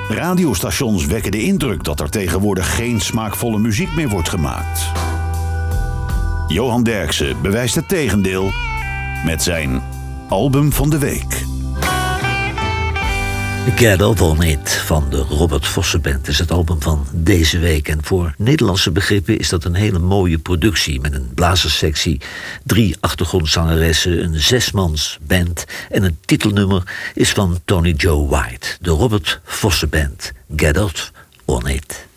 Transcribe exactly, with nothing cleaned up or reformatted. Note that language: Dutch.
Radiostations wekken de indruk dat er tegenwoordig geen smaakvolle muziek meer wordt gemaakt. Johan Derksen bewijst het tegendeel met zijn album van de week. Get Up On It van de Robert Vossen Band is het album van deze week. En voor Nederlandse begrippen is dat een hele mooie productie met een blazerssectie, drie achtergrondzangeressen, een zesmans band en het titelnummer is van Tony Joe White. De Robert Vossen Band, Get Up On It.